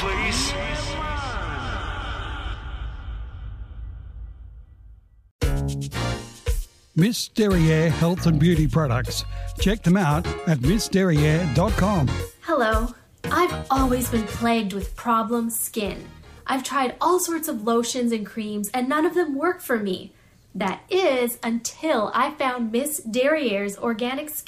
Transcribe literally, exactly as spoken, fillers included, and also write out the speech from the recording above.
please. Miss Derriere Health and Beauty Products. Check them out at miss derriere dot com. Hello. I've always been plagued with problem skin. I've tried all sorts of lotions and creams and none of them work for me. That is until I found Miss Derriere's Organic Skin